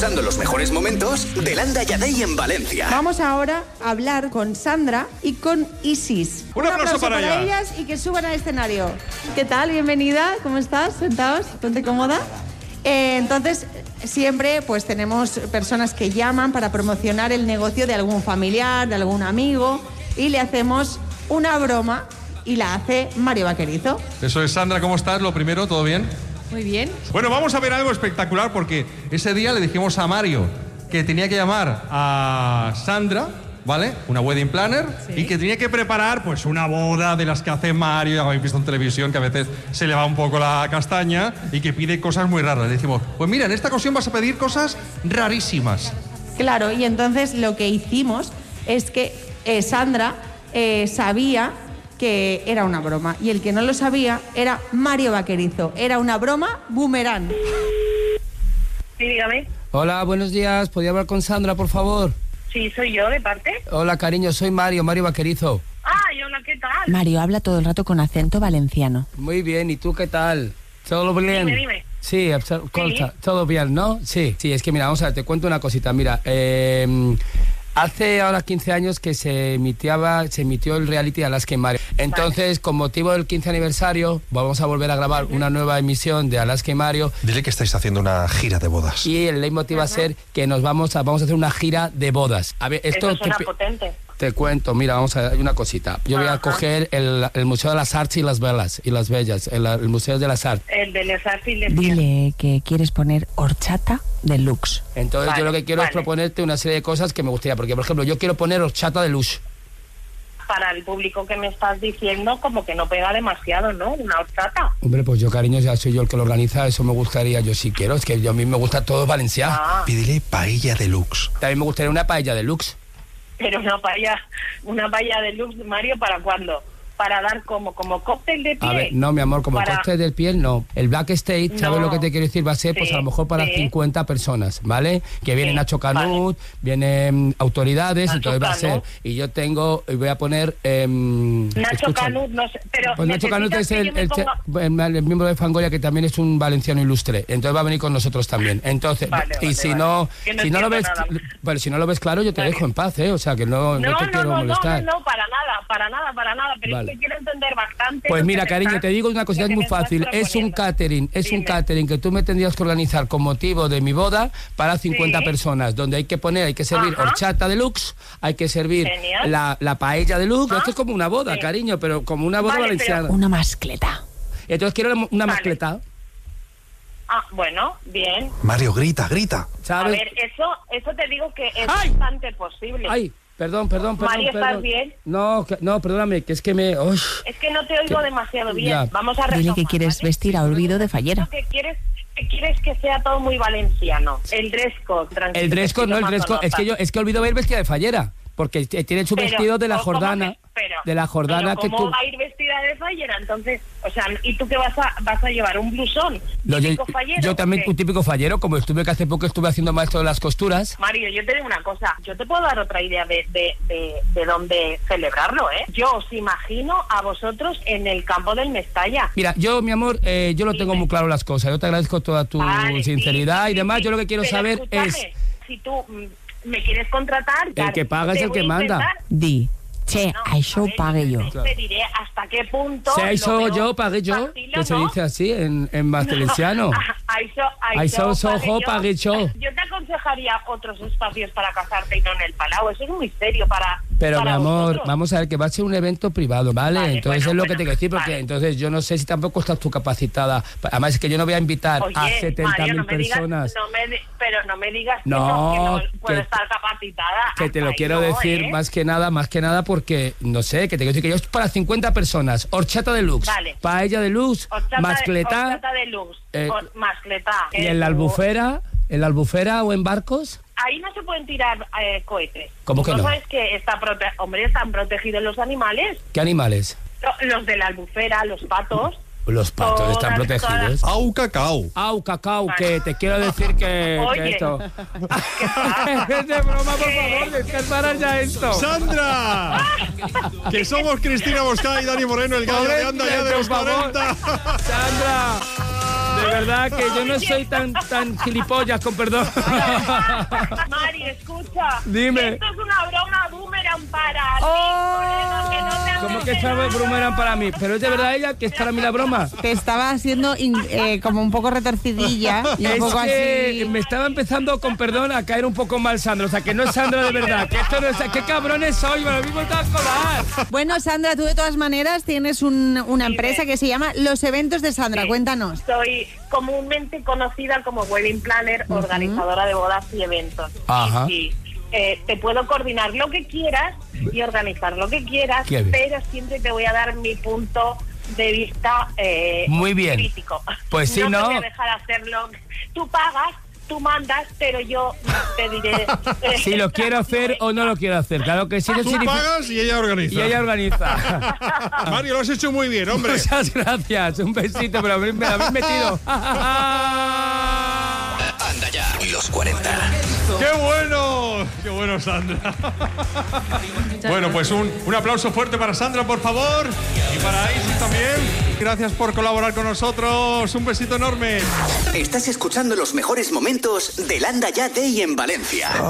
escuchando los mejores momentos de Landa y Adey en Valencia. Vamos ahora a hablar con Sandra y con Isis. Un aplauso para ellas y que suban al escenario. ¿Qué tal? Bienvenida. ¿Cómo estás? Sentaos. Ponte cómoda. Entonces, siempre pues tenemos personas que llaman para promocionar el negocio de algún familiar, de algún amigo, y le hacemos una broma y la hace Mario Vaquerizo. Eso es, Sandra, ¿cómo estás? Lo primero, ¿todo bien? Muy bien. Bueno, vamos a ver algo espectacular porque ese día le dijimos a Mario que tenía que llamar a Sandra, ¿vale? Una wedding planner, sí. Y que tenía que preparar pues una boda de las que hace Mario, ya habéis visto en televisión que a veces se le va un poco la castaña y que pide cosas muy raras. Le decimos, pues mira, en esta ocasión vas a pedir cosas rarísimas. Claro, y entonces lo que hicimos es que Sandra sabía que era una broma, y el que no lo sabía era Mario Vaquerizo. Era una broma boomerang. Sí, dígame. Hola, buenos días. ¿Podría hablar con Sandra, por favor? Sí, soy yo, ¿de parte? Hola, cariño, soy Mario Hola, Vaquerizo. ¿qué tal? Mario habla todo el rato con acento valenciano. Muy bien, ¿y tú qué tal? ¿Todo bien? Dime. Sí, todo bien, ¿no? Sí, es que mira, vamos a ver, te cuento una cosita. Mira, hace ahora 15 años que se emitió el reality Alaska y Mario. Entonces, con motivo del 15 aniversario, vamos a volver a grabar una nueva emisión de Alaska y Mario. Dile que estáis haciendo una gira de bodas. Y el leitmotiv va a ser que vamos a hacer una gira de bodas. A ver, esto suena potente. Te cuento, mira, vamos a ver una cosita. Yo voy a coger el Museo de las Arts y las Velas y las Bellas, el Museo de las Arts. El de las Arts y las Dile que quieres poner horchata deluxe. Entonces yo lo que quiero es proponerte una serie de cosas que me gustaría, porque por ejemplo yo quiero poner horchata deluxe. Para el público que me estás diciendo, como que no pega demasiado, ¿no? Una horchata. Hombre, pues yo, cariño, ya soy yo el que lo organiza, eso me gustaría, yo sí quiero, es que a mí me gusta todo valenciano. Pídele paella deluxe. También me gustaría una paella deluxe. Pero una paella deluxe, Mario, ¿para cuándo? Para dar como cóctel de piel. A ver, no, mi amor, como cóctel de piel, no. El backstage, ¿sabes lo que te quiero decir? Va a ser, pues a lo mejor para 50 personas, ¿vale? Que viene Nacho Canut, vienen autoridades, Nacho entonces va a ser. Y yo voy a poner... Nacho Canut, no sé, pero... Pues Nacho Canut es el miembro de Fangoria, que también es un valenciano ilustre. Entonces va a venir con nosotros también. Entonces, si no lo ves... Bueno, si no lo ves claro, yo te dejo en paz, ¿eh? O sea, que no te quiero molestar. No, para nada. Pero es que quiero entender bastante. Pues mira, cariño, te digo una cosita muy fácil. Es un catering que tú me tendrías que organizar con motivo de mi boda para 50 personas, donde hay que servir horchata deluxe, hay que servir la paella deluxe. Esto es como una boda, cariño, pero como una boda valenciana. Una mascleta. Entonces quiero una mascleta. Bueno, bien. Mario, grita. A ¿Sabes? ver, eso te digo que es bastante posible. ¡Ay! Perdón. Mario, ¿estás bien? No, perdóname, que es que me... Uy, es que no te oigo demasiado bien. Ya. Vamos a Dile que quieres vestir a olvido de fallera. Que quieres que sea todo muy valenciano. El dress code, tranquilo. El dress code, no, el dress code. Es que olvido ir vestida de fallera. Porque tiene su vestido de la Jordana. ¿Cómo va a ir vestida de fallera? Entonces, o sea, ¿y tú qué vas a llevar? ¿Un blusón? ¿Típico fallero? Yo también, un típico fallero, como hace poco estuve haciendo maestro de las costuras. Mario, yo te digo una cosa, yo te puedo dar otra idea de dónde celebrarlo, ¿eh? Yo os imagino a vosotros en el campo del Mestalla. Mira, yo, mi amor, yo lo tengo muy claro las cosas. Yo te agradezco toda tu sinceridad y demás. Yo lo que quiero saber es... Si tú me quieres contratar... El que paga es el que manda. Di. Che, això ho pague yo. Te diré hasta qué punto... Això yo, pagué yo, que se dice así en valenciano. Això sojo, pagué yo. Yo te aconsejaría otros espacios para casarte y no en el Palau. Eso es muy serio para... Pero para mi amor, vosotros. Vamos a ver que va a ser un evento privado, ¿vale? Entonces es lo que te quiero decir, porque entonces yo no sé si tampoco estás tú capacitada. Además es que yo no voy a invitar a 70.000 personas. Pero no me digas que no puedo estar capacitada. Que te lo quiero decir más que nada porque, no sé, que te quiero decir que yo es para 50 personas. Horchata deluxe, paella deluxe, mascletá. Horchata deluxe, mascletá. ¿Y en la albufera o en barcos? Ahí no se pueden tirar cohetes. ¿Cómo que no? ¿No sabes que están protegidos los animales? ¿Qué animales? Los de la albufera, los patos. Los patos están protegidos. Au cacao, que te quiero decir que esto. Es de broma, por favor, descansarás ya esto. ¡Sandra! Que somos Cristina Bosca y Dani Moreno, el gallo de anda ya de los 40. ¡Sandra! de verdad que yo no soy tan gilipollas, con perdón. Mari, escucha. Dime. Esto es una broma boomerang para ti, colega, que no te ¿Cómo que haces sabe nada. boomerang para mí? ¿Pero es de verdad ella que es para mí la broma? Te estaba haciendo como un poco retorcidilla y un Es poco que así. me estaba empezando, con perdón, a caer un poco mal Sandra. O sea, que no es Sandra de verdad. Que esto no es... ¡Qué cabrones soy! Me lo mismo está a colar. Bueno, Sandra, tú de todas maneras tienes una empresa que se llama Los Eventos de Sandra. Sí. Cuéntanos. Soy comúnmente conocida como wedding planner, organizadora de bodas y eventos. Ajá. Y te puedo coordinar lo que quieras y organizar lo que quieras, Qué bien. pero siempre te voy a dar mi punto de vista Muy bien. crítico. Pues sí, no ¿no? te voy a dejar hacerlo. Tú pagas, tú mandas, pero yo te diré Si lo quiero hacer o no lo quiero hacer. Claro que sí. No Tú significa... pagas y ella organiza. Y ella organiza. Mario, lo has hecho muy bien, hombre. Muchas gracias. Un besito, pero me lo habéis metido. Anda ya. Los 40. ¡Qué bueno! ¡Qué bueno, Sandra! Bueno, pues un aplauso fuerte para Sandra, por favor. Y para Isis también. Gracias por colaborar con nosotros. Un besito enorme. Estás escuchando los mejores momentos del Anda Ya Day en Valencia.